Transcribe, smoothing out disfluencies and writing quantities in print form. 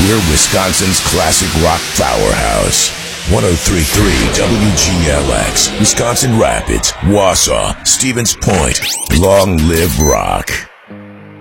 We're Wisconsin's classic rock powerhouse. 103.3 WGLX, Wisconsin Rapids, Wausau, Stevens Point. Long live rock.